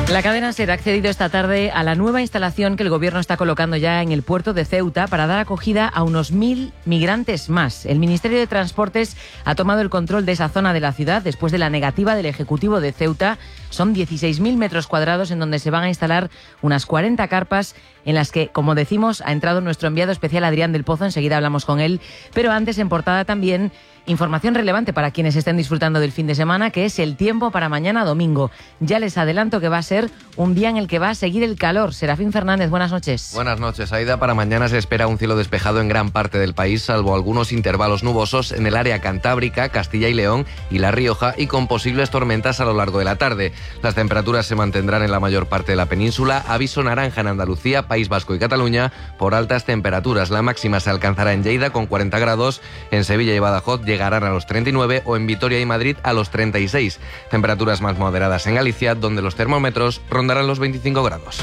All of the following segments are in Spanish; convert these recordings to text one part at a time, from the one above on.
La cadena SER ha accedido esta tarde a la nueva instalación que el Gobierno está colocando ya en el puerto de Ceuta para dar acogida a unos 1.000 migrantes más. El Ministerio de Transportes ha tomado el control de esa zona de la ciudad después de la negativa del Ejecutivo de Ceuta. Son 16.000 metros cuadrados en donde se van a instalar unas 40 carpas en las que, como decimos, ha entrado nuestro enviado especial Adrián del Pozo. Enseguida hablamos con él. Pero antes, en portada también, información relevante para quienes estén disfrutando del fin de semana, que es el tiempo para mañana domingo. Ya les adelanto que va a ser un día en el que va a seguir el calor. Serafín Fernández, buenas noches. Buenas noches, Aida. Para mañana se espera un cielo despejado en gran parte del país, salvo algunos intervalos nubosos en el área cantábrica, Castilla y León y La Rioja, y con posibles tormentas a lo largo de la tarde. Las temperaturas se mantendrán en la mayor parte de la península. Aviso naranja en Andalucía, País Vasco y Cataluña por altas temperaturas. La máxima se alcanzará en Lleida con 40 grados, en Sevilla y Badajoz llegarán a los 39 o en Vitoria y Madrid a los 36. Temperaturas más moderadas en Galicia, donde los termómetros rondarán los 25 grados.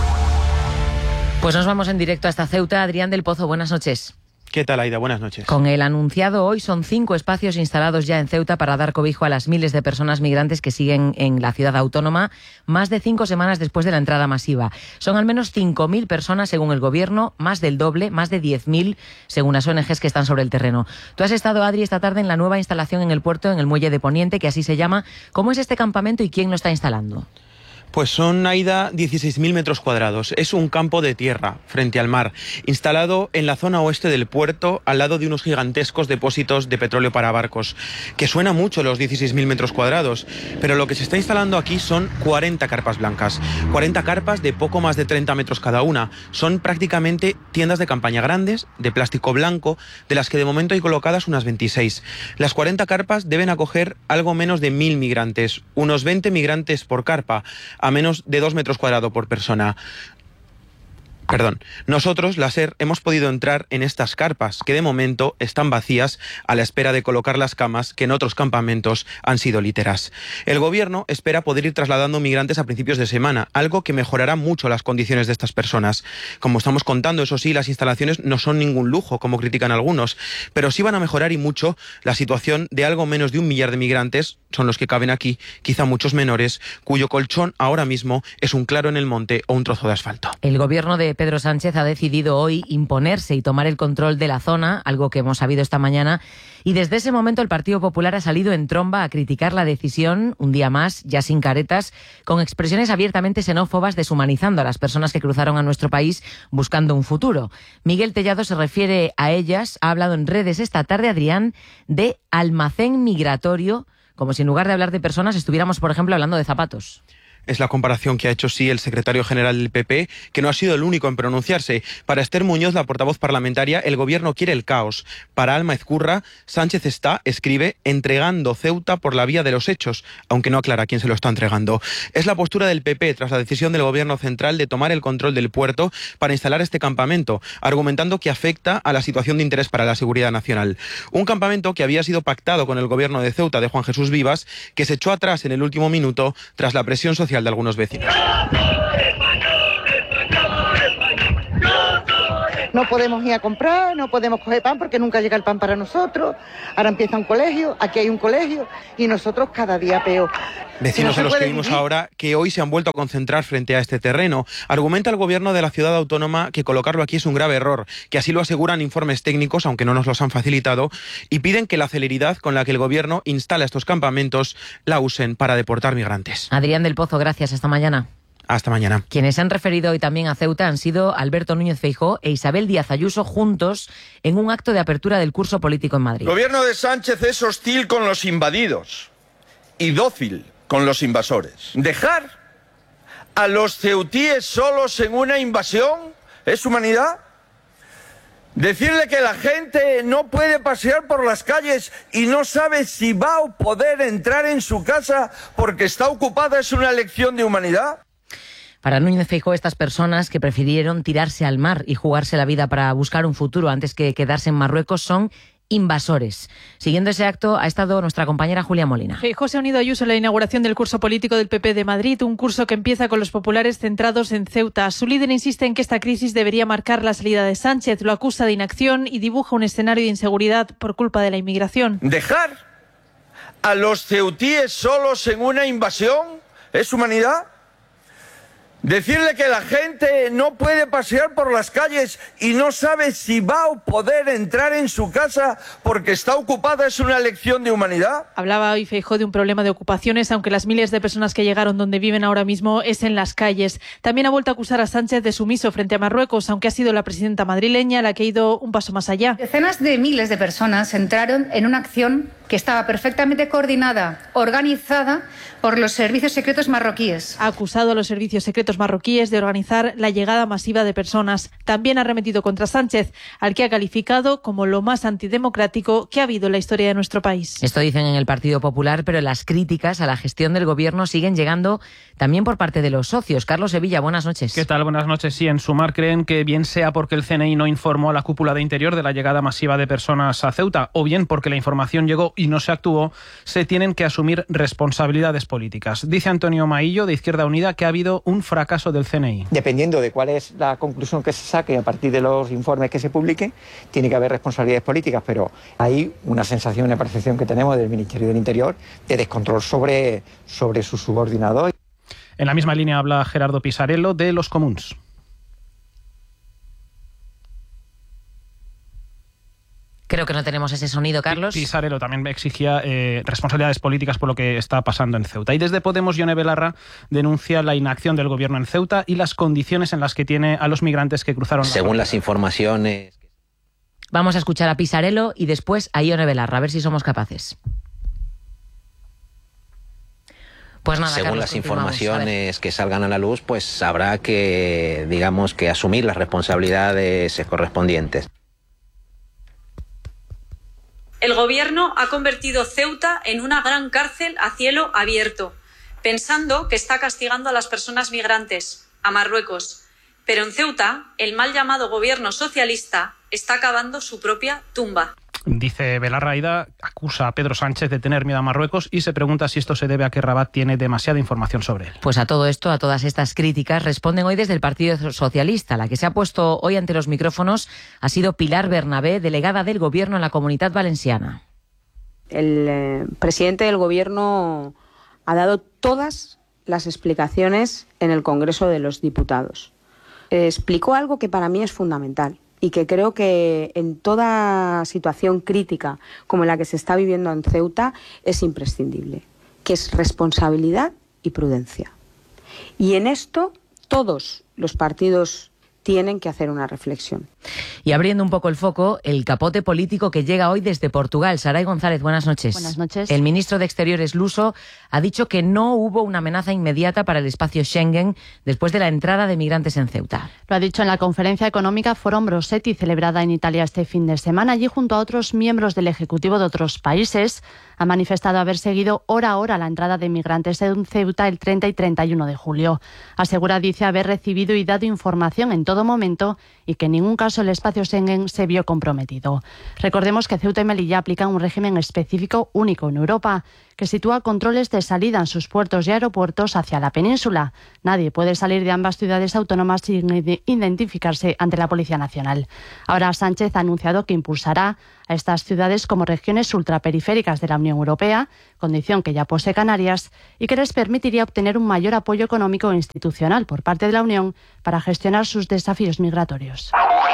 Pues nos vamos en directo hasta Ceuta. Adrián del Pozo, buenas noches. ¿Qué tal, Aida? Buenas noches. Con el anunciado hoy, son 5 espacios instalados ya en Ceuta para dar cobijo a las miles de personas migrantes que siguen en la ciudad autónoma, más de 5 semanas después de la entrada masiva. Son al menos 5.000 personas según el Gobierno, más del doble, más de 10.000 según las ONGs que están sobre el terreno. Tú has estado, Adri, esta tarde en la nueva instalación en el puerto, en el Muelle de Poniente, que así se llama. ¿Cómo es este campamento y quién lo está instalando? Pues son, Aida, 16.000 metros cuadrados. Es un campo de tierra, frente al mar, instalado en la zona oeste del puerto, al lado de unos gigantescos depósitos de petróleo para barcos. Que suena mucho los 16.000 metros cuadrados, pero lo que se está instalando aquí son 40 carpas blancas. 40 carpas de poco más de 30 metros cada una. Son prácticamente tiendas de campaña grandes, de plástico blanco, de las que de momento hay colocadas unas 26. Las 40 carpas deben acoger algo menos de 1.000 migrantes, unos 20 migrantes por carpa, a menos de 2 metros cuadrados por persona. Nosotros, la SER, hemos podido entrar en estas carpas, que de momento están vacías a la espera de colocar las camas que en otros campamentos han sido literas. El Gobierno espera poder ir trasladando migrantes a principios de semana, algo que mejorará mucho las condiciones de estas personas. Como estamos contando, eso sí, las instalaciones no son ningún lujo, como critican algunos, pero sí van a mejorar y mucho la situación de algo menos de 1 millar de migrantes, son los que caben aquí, quizá muchos menores, cuyo colchón ahora mismo es un claro en el monte o un trozo de asfalto. El Gobierno de Pedro Sánchez ha decidido hoy imponerse y tomar el control de la zona, algo que hemos sabido esta mañana, y desde ese momento el Partido Popular ha salido en tromba a criticar la decisión, un día más, ya sin caretas, con expresiones abiertamente xenófobas, deshumanizando a las personas que cruzaron a nuestro país buscando un futuro. Miguel Tellado se refiere a ellas, ha hablado en redes esta tarde, Adrián, de almacén migratorio, como si en lugar de hablar de personas estuviéramos, por ejemplo, hablando de zapatos. Es la comparación que ha hecho, sí, el secretario general del PP, que no ha sido el único en pronunciarse. Para Esther Muñoz, la portavoz parlamentaria, el Gobierno quiere el caos. Para Alma Ezcurra, Sánchez está, escribe, entregando Ceuta por la vía de los hechos, aunque no aclara quién se lo está entregando. Es la postura del PP tras la decisión del Gobierno central de tomar el control del puerto para instalar este campamento, argumentando que afecta a la situación de interés para la seguridad nacional. Un campamento que había sido pactado con el Gobierno de Ceuta de Juan Jesús Vivas, que se echó atrás en el último minuto tras la presión social de algunos vecinos. No podemos ir a comprar, no podemos coger pan porque nunca llega el pan para nosotros. Ahora empieza un colegio, aquí hay un colegio y nosotros cada día peor. Vecinos a los que vimos ahora que hoy se han vuelto a concentrar frente a este terreno. Argumenta el Gobierno de la ciudad autónoma que colocarlo aquí es un grave error, que así lo aseguran informes técnicos, aunque no nos los han facilitado, y piden que la celeridad con la que el Gobierno instala estos campamentos la usen para deportar migrantes. Adrián del Pozo, gracias. Hasta mañana. Hasta mañana. Quienes se han referido hoy también a Ceuta han sido Alberto Núñez Feijóo e Isabel Díaz Ayuso, juntos en un acto de apertura del curso político en Madrid. El Gobierno de Sánchez es hostil con los invadidos y dócil con los invasores. ¿Dejar a los ceutíes solos en una invasión es humanidad? Decirle que la gente no puede pasear por las calles y no sabe si va a poder entrar en su casa porque está ocupada es una lección de humanidad. Para Núñez Feijóo, estas personas que prefirieron tirarse al mar y jugarse la vida para buscar un futuro antes que quedarse en Marruecos son invasores. Siguiendo ese acto ha estado nuestra compañera Julia Molina. Feijóo se ha unido a Ayuso en la inauguración del curso político del PP de Madrid, un curso que empieza con los populares centrados en Ceuta. Su líder insiste en que esta crisis debería marcar la salida de Sánchez, lo acusa de inacción y dibuja un escenario de inseguridad por culpa de la inmigración. ¿Dejar a los ceutíes solos en una invasión es humanidad? Decirle que la gente no puede pasear por las calles y no sabe si va a poder entrar en su casa porque está ocupada es una lección de humanidad. Hablaba hoy Feijóo de un problema de ocupaciones, aunque las miles de personas que llegaron donde viven ahora mismo es en las calles. También ha vuelto a acusar a Sánchez de sumiso frente a Marruecos, aunque ha sido la presidenta madrileña la que ha ido un paso más allá. Decenas de miles de personas entraron en una acción que estaba perfectamente coordinada, organizada por los servicios secretos marroquíes. Ha acusado a los servicios secretos marroquíes de organizar la llegada masiva de personas. También ha arremetido contra Sánchez, al que ha calificado como lo más antidemocrático que ha habido en la historia de nuestro país. Esto dicen en el Partido Popular, pero las críticas a la gestión del gobierno siguen llegando también por parte de los socios. Carlos Sevilla, buenas noches. ¿Qué tal? Buenas noches. Sí, en Sumar creen que bien sea porque el CNI no informó a la cúpula de Interior de la llegada masiva de personas a Ceuta, o bien porque la información llegó y no se actuó, se tienen que asumir responsabilidades políticas. Dice Antonio Maillo, de Izquierda Unida, que ha habido un fracaso del CNI. Dependiendo de cuál es la conclusión que se saque a partir de los informes que se publiquen, tiene que haber responsabilidades políticas, pero hay una sensación, una percepción que tenemos del Ministerio del Interior de descontrol sobre su subordinado. En la misma línea habla Gerardo Pisarello, de Los Comuns. Creo que no tenemos ese sonido, Carlos. Pisarello también exigía responsabilidades políticas por lo que está pasando en Ceuta. Y desde Podemos, Yone Belarra denuncia la inacción del gobierno en Ceuta y las condiciones en las que tiene a los migrantes que cruzaron la frontera. Según las informaciones... Vamos a escuchar a Pisarello y después a Yone Belarra, a ver si somos capaces. Pues nada, según Carlos, las informaciones que salgan a la luz, pues habrá que, digamos, que asumir las responsabilidades correspondientes. El gobierno ha convertido Ceuta en una gran cárcel a cielo abierto, pensando que está castigando a las personas migrantes, a Marruecos. Pero en Ceuta, el mal llamado gobierno socialista está cavando su propia tumba. Dice Belarra, Aida acusa a Pedro Sánchez de tener miedo a Marruecos y se pregunta si esto se debe a que Rabat tiene demasiada información sobre él. Pues a todo esto, a todas estas críticas, responden hoy desde el Partido Socialista. La que se ha puesto hoy ante los micrófonos ha sido Pilar Bernabé, delegada del Gobierno en la Comunitat Valenciana. El presidente del Gobierno ha dado todas las explicaciones en el Congreso de los Diputados. Explicó algo que para mí es fundamental y que creo que en toda situación crítica como la que se está viviendo en Ceuta es imprescindible, que es responsabilidad y prudencia. Y en esto todos los partidos tienen que hacer una reflexión. Y abriendo un poco el foco, el capote político que llega hoy desde Portugal. Saray González, buenas noches. Buenas noches. El ministro de Exteriores luso ha dicho que no hubo una amenaza inmediata para el espacio Schengen después de la entrada de migrantes en Ceuta. Lo ha dicho en la conferencia económica Forum Brosetti, celebrada en Italia este fin de semana. Allí, junto a otros miembros del Ejecutivo de otros países, ha manifestado haber seguido hora a hora la entrada de migrantes en Ceuta el 30 y 31 de julio. Asegura, dice, haber recibido y dado información en todo momento y que en ningún caso el espacio Schengen se vio comprometido. Recordemos que Ceuta y Melilla aplican un régimen específico único en Europa, que sitúa controles de salida en sus puertos y aeropuertos hacia la península. Nadie puede salir de ambas ciudades autónomas sin identificarse ante la Policía Nacional. Ahora Sánchez ha anunciado que impulsará a estas ciudades como regiones ultraperiféricas de la Unión Europea, condición que ya posee Canarias, y que les permitiría obtener un mayor apoyo económico e institucional por parte de la Unión para gestionar sus desafíos migratorios.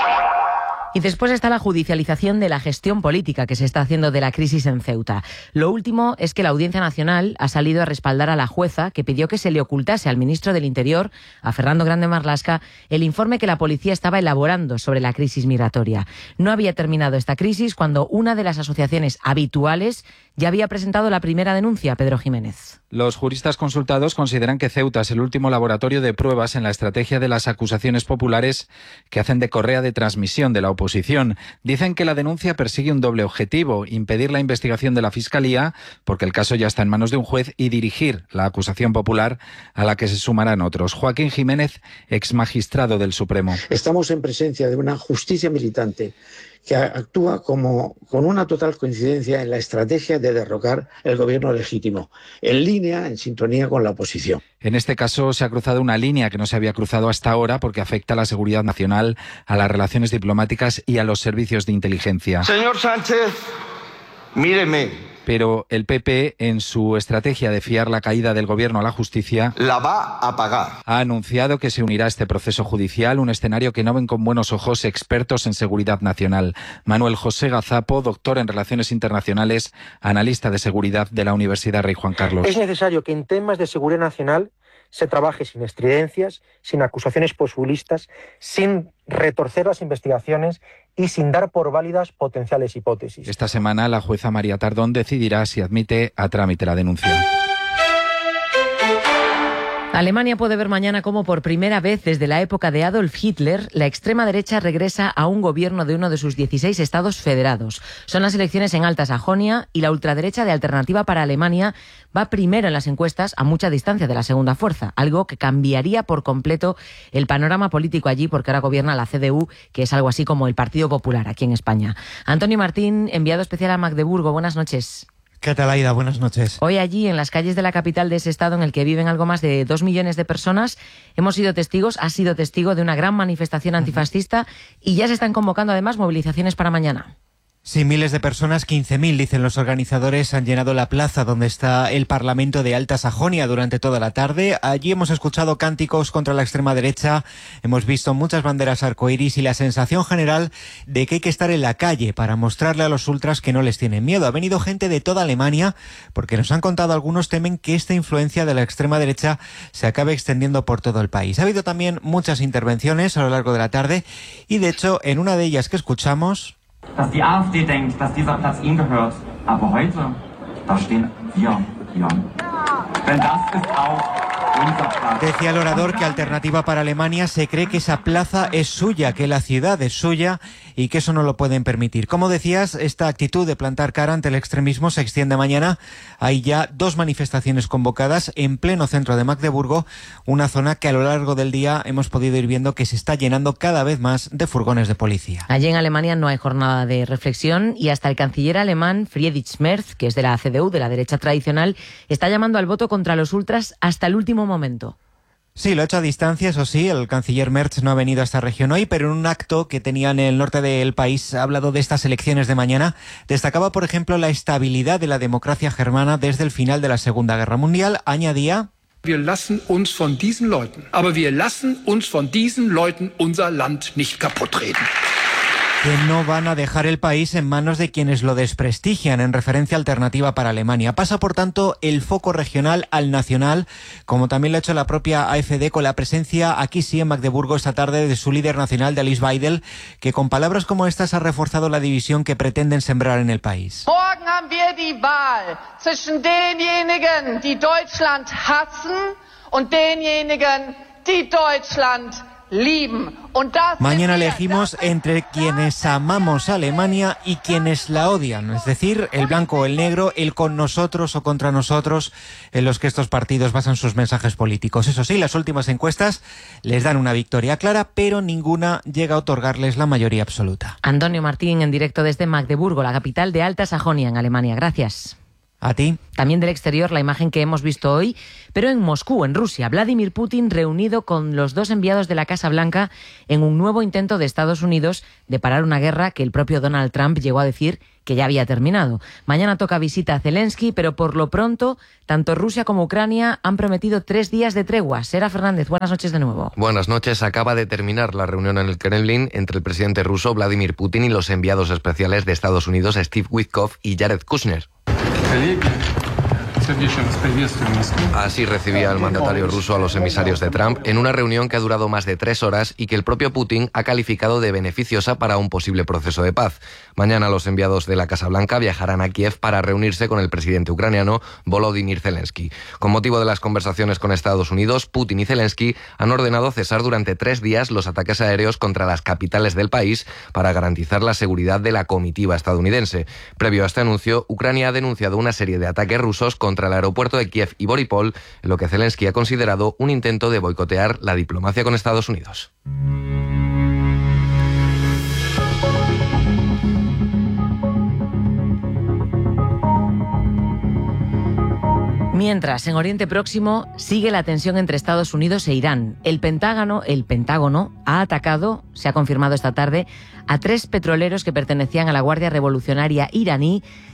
Y después está la judicialización de la gestión política que se está haciendo de la crisis en Ceuta. Lo último es que la Audiencia Nacional ha salido a respaldar a la jueza que pidió que se le ocultase al ministro del Interior, a Fernando Grande Marlaska, el informe que la policía estaba elaborando sobre la crisis migratoria. No había terminado esta crisis cuando una de las asociaciones habituales ya había presentado la primera denuncia, Pedro Jiménez. Los juristas consultados consideran que Ceuta es el último laboratorio de pruebas en la estrategia de las acusaciones populares que hacen de correa de transmisión de la oposición. Dicen que la denuncia persigue un doble objetivo: impedir la investigación de la Fiscalía, porque el caso ya está en manos de un juez, y dirigir la acusación popular a la que se sumarán otros. Joaquín Jiménez, exmagistrado del Supremo. Estamos en presencia de una justicia militante que actúa con una total coincidencia en la estrategia de derrocar el gobierno legítimo, en línea, en sintonía con la oposición. En este caso se ha cruzado una línea que no se había cruzado hasta ahora porque afecta a la seguridad nacional, a las relaciones diplomáticas y a los servicios de inteligencia. Señor Sánchez, míreme. Pero el PP, en su estrategia de fiar la caída del gobierno a la justicia, la va a pagar. Ha anunciado que se unirá a este proceso judicial, un escenario que no ven con buenos ojos expertos en seguridad nacional. Manuel José Gazapo, doctor en Relaciones Internacionales, analista de seguridad de la Universidad Rey Juan Carlos. Es necesario que en temas de seguridad nacional se trabaje sin estridencias, sin acusaciones populistas, sin retorcer las investigaciones y sin dar por válidas potenciales hipótesis. Esta semana la jueza María Tardón decidirá si admite a trámite la denuncia. Alemania puede ver mañana cómo por primera vez desde la época de Adolf Hitler, la extrema derecha regresa a un gobierno de uno de sus 16 estados federados. Son las elecciones en Alta Sajonia y la ultraderecha de Alternativa para Alemania va primero en las encuestas a mucha distancia de la segunda fuerza, algo que cambiaría por completo el panorama político allí porque ahora gobierna la CDU, que es algo así como el Partido Popular aquí en España. Antonio Martín, enviado especial a Magdeburgo, buenas noches. ¿Qué tal, Aida? Buenas noches. Hoy allí, en las calles de la capital de ese estado en el que viven algo más de 2 millones de personas, hemos sido testigos, has sido testigo de una gran manifestación antifascista y ya se están convocando además movilizaciones para mañana. Sí, miles de personas, 15.000, dicen los organizadores, han llenado la plaza donde está el Parlamento de Alta Sajonia durante toda la tarde. Allí hemos escuchado cánticos contra la extrema derecha, hemos visto muchas banderas arcoíris y la sensación general de que hay que estar en la calle para mostrarle a los ultras que no les tienen miedo. Ha venido gente de toda Alemania porque nos han contado algunos temen que esta influencia de la extrema derecha se acabe extendiendo por todo el país. Ha habido también muchas intervenciones a lo largo de la tarde y de hecho en una de ellas que escuchamos... Dass die AfD denkt, dass dieser Platz ihnen gehört. Aber heute, da stehen wir hier. Denn das ist auch unser Platz. Decía el orador que Alternativa para Alemania se cree que esa plaza es suya, que la ciudad es suya y que eso no lo pueden permitir. Como decías, esta actitud de plantar cara ante el extremismo se extiende mañana. Hay ya 2 manifestaciones convocadas en pleno centro de Magdeburgo, una zona que a lo largo del día hemos podido ir viendo que se está llenando cada vez más de furgones de policía. Allí en Alemania no hay jornada de reflexión y hasta el canciller alemán Friedrich Merz, que es de la CDU, de la derecha tradicional, está llamando al voto contra los ultras hasta el último momento. Sí, lo ha hecho a distancia, eso sí, el canciller Merz no ha venido a esta región hoy, pero en un acto que tenía en el norte del país ha hablado de estas elecciones de mañana. Destacaba, por ejemplo, la estabilidad de la democracia germana desde el final de la Segunda Guerra Mundial. Añadía... Wir lassen uns von diesen Leuten, aber wir lassen uns von diesen Leuten unser Land nicht kaputtreden. Que no van a dejar el país en manos de quienes lo desprestigian, en referencia a Alternativa para Alemania. Pasa, por tanto, el foco regional al nacional, como también lo ha hecho la propia AfD, con la presencia aquí sí en Magdeburgo esta tarde de su líder nacional, de Alice Weidel, que con palabras como estas ha reforzado la división que pretenden sembrar en el país. Morgen haben wir die Wahl zwischen denjenigen, die Deutschland hassen, und denjenigen, die Deutschland lieben. Mañana elegimos entre quienes amamos a Alemania y quienes la odian, es decir, el blanco o el negro, el con nosotros o contra nosotros, en los que estos partidos basan sus mensajes políticos. Eso sí, las últimas encuestas les dan una victoria clara, pero ninguna llega a otorgarles la mayoría absoluta. Antonio Martín, en directo desde Magdeburgo, la capital de Alta Sajonia, en Alemania. Gracias. A ti. También del exterior la imagen que hemos visto hoy, pero en Moscú, en Rusia. Vladimir Putin reunido con los 2 enviados de la Casa Blanca en un nuevo intento de Estados Unidos de parar una guerra que el propio Donald Trump llegó a decir que ya había terminado. Mañana toca visita a Zelensky, pero por lo pronto, tanto Rusia como Ucrania han prometido 3 días de tregua. Sera Fernández, buenas noches de nuevo. Buenas noches. Acaba de terminar la reunión en el Kremlin entre el presidente ruso Vladimir Putin y los enviados especiales de Estados Unidos Steve Witkoff y Jared Kushner. Así recibía el mandatario ruso a los emisarios de Trump en una reunión que ha durado más de 3 horas y que el propio Putin ha calificado de beneficiosa para un posible proceso de paz. Mañana los enviados de la Casa Blanca viajarán a Kiev para reunirse con el presidente ucraniano Volodymyr Zelensky. Con motivo de las conversaciones con Estados Unidos, Putin y Zelensky han ordenado cesar durante 3 días los ataques aéreos contra las capitales del país para garantizar la seguridad de la comitiva estadounidense. Previo a este anuncio, Ucrania ha denunciado una serie de ataques rusos contra el aeropuerto de Kiev y Boryspil, en lo que Zelensky ha considerado un intento de boicotear la diplomacia con Estados Unidos. Mientras, en Oriente Próximo sigue la tensión entre Estados Unidos e Irán. El Pentágono ha atacado, se ha confirmado esta tarde, a 3 petroleros que pertenecían a la Guardia Revolucionaria iraní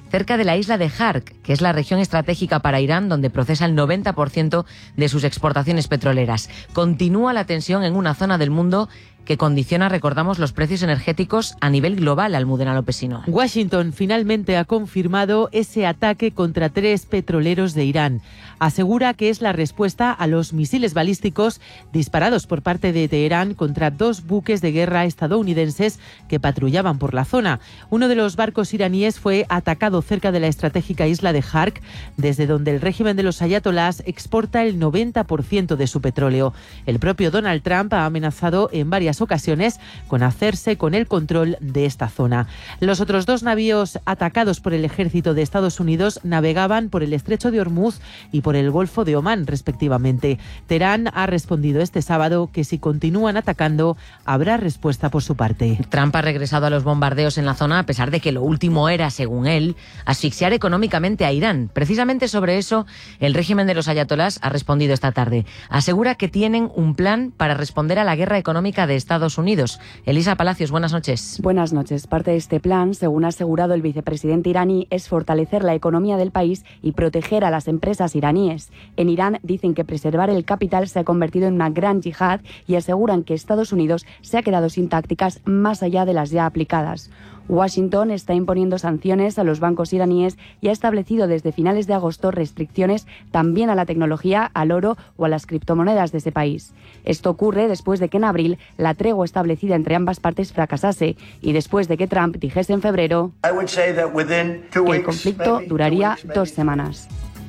cerca de la isla de Hark, que es la región estratégica para Irán, donde procesa el 90% de sus exportaciones petroleras. Continúa la tensión en una zona del mundo que condiciona, recordamos, los precios energéticos a nivel global, Almudena Lopesino. Washington finalmente ha confirmado ese ataque contra 3 petroleros de Irán. Asegura que es la respuesta a los misiles balísticos disparados por parte de Teherán contra 2 buques de guerra estadounidenses que patrullaban por la zona. Uno de los barcos iraníes fue atacado cerca de la estratégica isla de Hark, desde donde el régimen de los ayatolás exporta el 90% de su petróleo. El propio Donald Trump ha amenazado en varias ocasiones con hacerse con el control de esta zona. Los otros 2 navíos atacados por el ejército de Estados Unidos navegaban por el estrecho de Hormuz y por el Golfo de Omán, respectivamente. Teherán ha respondido este sábado que si continúan atacando, habrá respuesta por su parte. Trump ha regresado a los bombardeos en la zona a pesar de que lo último era, según él, asfixiar económicamente a Irán. Precisamente sobre eso, el régimen de los ayatolás ha respondido esta tarde. Asegura que tienen un plan para responder a la guerra económica de Estados Unidos. Elisa Palacios, buenas noches. Buenas noches. Parte de este plan, según ha asegurado el vicepresidente iraní, es fortalecer la economía del país y proteger a las empresas iraníes. En Irán dicen que preservar el capital se ha convertido en una gran yihad y aseguran que Estados Unidos se ha quedado sin tácticas más allá de las ya aplicadas. Washington está imponiendo sanciones a los bancos iraníes y ha establecido desde finales de agosto restricciones también a la tecnología, al oro o a las criptomonedas de ese país. Esto ocurre después de que en abril la tregua establecida entre ambas partes fracasase y después de que Trump dijese en febrero que el conflicto duraría 2 semanas.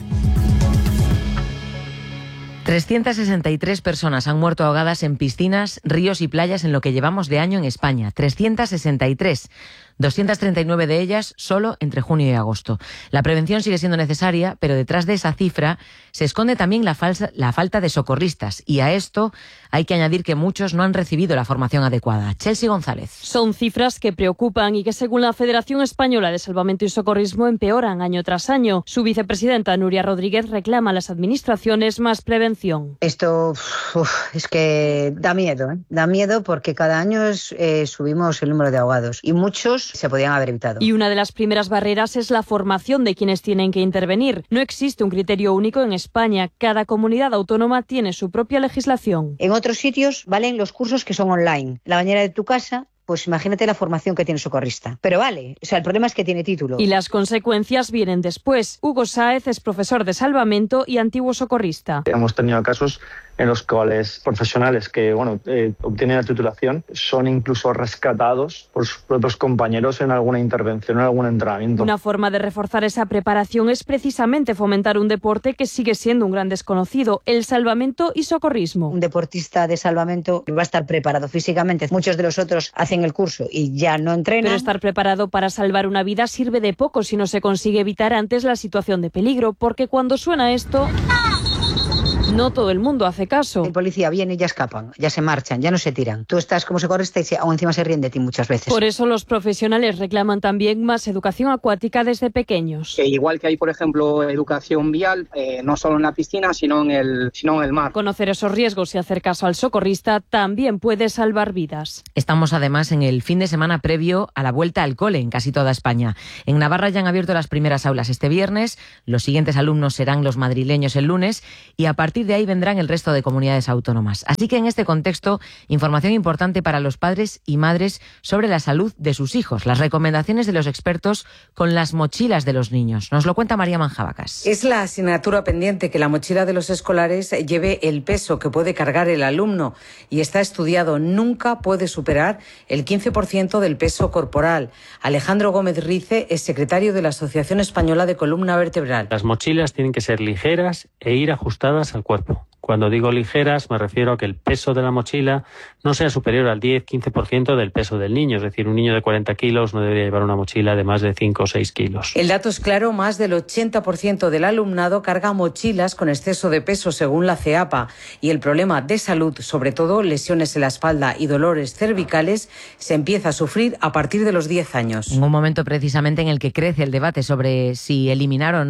363 personas han muerto ahogadas en piscinas, ríos y playas en lo que llevamos de año en España. 363. 239 de ellas solo entre junio y agosto. La prevención sigue siendo necesaria, pero detrás de esa cifra se esconde también la falta de socorristas. Y a esto hay que añadir que muchos no han recibido la formación adecuada. Chelsea González. Son cifras que preocupan y que, según la Federación Española de Salvamento y Socorrismo, empeoran año tras año. Su vicepresidenta, Nuria Rodríguez, reclama a las administraciones más prevención. Esto es que da miedo, ¿eh? Da miedo porque cada año subimos el número de ahogados y muchos se podían haber evitado. Y una de las primeras barreras es la formación de quienes tienen que intervenir. No existe un criterio único en España. Cada comunidad autónoma tiene su propia legislación. En otros sitios valen los cursos que son online. La bañera de tu casa, pues imagínate la formación que tiene el socorrista. Pero vale, o sea, el problema es que tiene título. Y las consecuencias vienen después. Hugo Sáez es profesor de salvamento y antiguo socorrista. Hemos tenido casos en los cuales profesionales que obtienen la titulación son incluso rescatados por sus propios compañeros en alguna intervención, en algún entrenamiento. Una forma de reforzar esa preparación es precisamente fomentar un deporte que sigue siendo un gran desconocido, el salvamento y socorrismo. Un deportista de salvamento va a estar preparado físicamente. Muchos de los otros hacen el curso y ya no entrenan. Pero estar preparado para salvar una vida sirve de poco si no se consigue evitar antes la situación de peligro, porque cuando suena esto, no todo el mundo hace caso. El policía viene y ya escapan, ya se marchan, ya no se tiran. Tú estás como socorrista y aún encima se ríen de ti muchas veces. Por eso los profesionales reclaman también más educación acuática desde pequeños. Que igual que hay, por ejemplo, educación vial, no solo en la piscina, sino en el mar. Conocer esos riesgos y hacer caso al socorrista también puede salvar vidas. Estamos además en el fin de semana previo a la vuelta al cole en casi toda España. En Navarra ya han abierto las primeras aulas este viernes, los siguientes alumnos serán los madrileños el lunes y a partir de ahí vendrán el resto de comunidades autónomas. Así que en este contexto, información importante para los padres y madres sobre la salud de sus hijos, las recomendaciones de los expertos con las mochilas de los niños. Nos lo cuenta María Manjabacas. Es la asignatura pendiente que la mochila de los escolares lleve el peso que puede cargar el alumno y está estudiado, nunca puede superar el 15% del peso corporal. Alejandro Gómez Rice es secretario de la Asociación Española de Columna Vertebral. Las mochilas tienen que ser ligeras e ir ajustadas al cuerpo. Cuando digo ligeras me refiero a que el peso de la mochila no sea superior al 10-15% del peso del niño. Es decir, un niño de 40 kilos no debería llevar una mochila de más de 5 o 6 kilos. El dato es claro, más del 80% del alumnado carga mochilas con exceso de peso según la CEAPA. Y el problema de salud, sobre todo lesiones en la espalda y dolores cervicales, se empieza a sufrir a partir de los 10 años. En un momento precisamente en el que crece el debate sobre si eliminar o no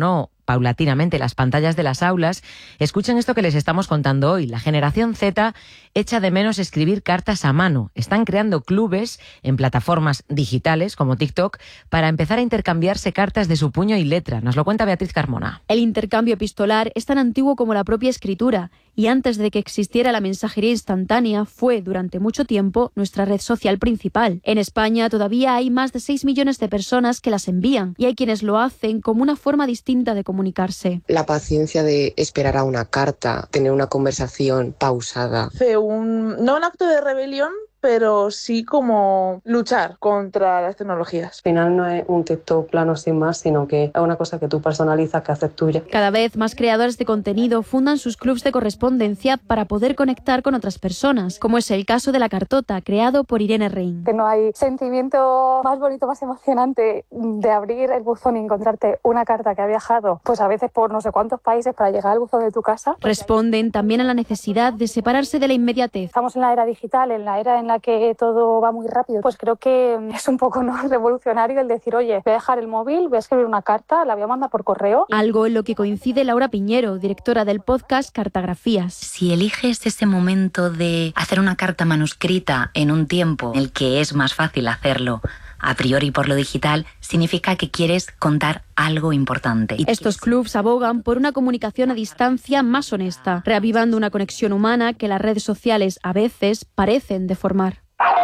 paulatinamente las pantallas de las aulas, escuchen esto que les estamos contando hoy. La generación Z echa de menos escribir cartas a mano. Están creando clubes en plataformas digitales como TikTok para empezar a intercambiarse cartas de su puño y letra. Nos lo cuenta Beatriz Carmona. El intercambio epistolar es tan antiguo como la propia escritura y antes de que existiera la mensajería instantánea fue durante mucho tiempo nuestra red social principal. En España todavía hay más de 6 millones de personas que las envían y hay quienes lo hacen como una forma distinta de comunicarse. La paciencia de esperar a una carta, tener una conversación pausada. No un acto de rebelión, pero sí como luchar contra las tecnologías. Al final no es un texto plano sin más, sino que es una cosa que tú personalizas, que haces tuya. Cada vez más creadores de contenido fundan sus clubs de correspondencia para poder conectar con otras personas, como es el caso de La Cartota, creado por Irene Rein. Que no hay sentimiento más bonito, más emocionante de abrir el buzón y encontrarte una carta que ha viajado, pues a veces por no sé cuántos países para llegar al buzón de tu casa. Responden también a la necesidad de separarse de la inmediatez. Estamos en la era digital, en la era en la que todo va muy rápido, pues creo que es un poco revolucionario el decir, oye, voy a dejar el móvil, voy a escribir una carta, la voy a mandar por correo. Algo en lo que coincide Laura Piñero, directora del podcast Cartagrafías. Si eliges ese momento de hacer una carta manuscrita en un tiempo en el que es más fácil hacerlo a priori por lo digital, significa que quieres contar algo importante. Estos clubs abogan por una comunicación a distancia más honesta, reavivando una conexión humana que las redes sociales a veces parecen deformar.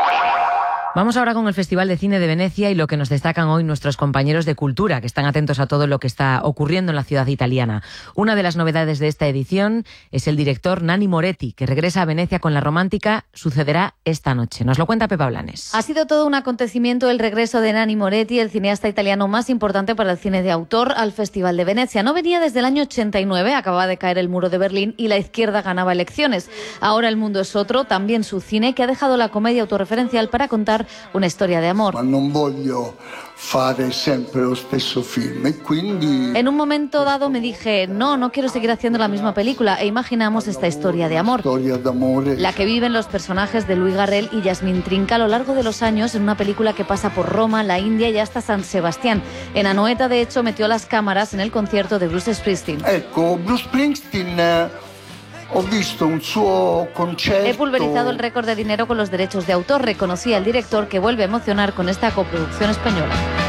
Vamos ahora con el Festival de Cine de Venecia y lo que nos destacan hoy nuestros compañeros de Cultura, que están atentos a todo lo que está ocurriendo en la ciudad italiana. Una de las novedades de esta edición es el director Nanni Moretti, que regresa a Venecia con La Romántica. Sucederá esta noche. Nos lo cuenta Pepa Blanes. Ha sido todo un acontecimiento el regreso de Nanni Moretti, el cineasta italiano más importante para el cine de autor, al Festival de Venecia. No venía desde el año 89, acababa de caer el muro de Berlín y la izquierda ganaba elecciones. Ahora el mundo es otro, también su cine, que ha dejado la comedia autorreferencial para contar una historia de amor. En un momento dado me dije, no quiero seguir haciendo la misma película, e imaginamos esta historia de amor, la que viven los personajes de Louis Garrel y Yasmín Trinca a lo largo de los años en una película que pasa por Roma, la India y hasta San Sebastián. En Anoeta, de hecho, metió las cámaras en el concierto de Bruce Springsteen. Bruce Springsteen... He pulverizado el récord de dinero con los derechos de autor, reconocía el director, que vuelve a emocionar con esta coproducción española.